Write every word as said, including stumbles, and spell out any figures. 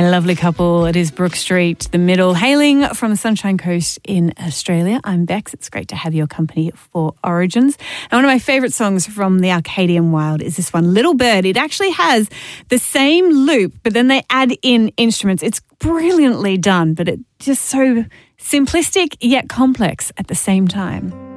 A lovely couple. It is Brook Street, The Middle, hailing from the Sunshine Coast in Australia. I'm Bex. It's great to have your company for Origins. And one of my favourite songs from the Arcadian Wild is this one, Little Bird. It actually has the same loop, but then they add in instruments. It's brilliantly done, but it's just so simplistic yet complex at the same time.